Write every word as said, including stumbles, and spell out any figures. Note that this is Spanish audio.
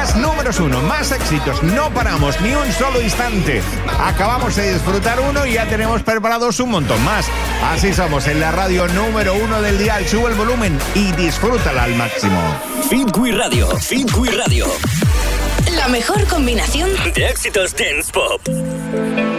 más números uno, más éxitos. No paramos ni un solo instante. Acabamos de disfrutar uno y ya tenemos preparados un montón más. Así somos en la radio número uno del dial. Sube el volumen y disfrútala al máximo. Fitwi Radio, Fitwi Radio. La mejor combinación de éxitos dance pop.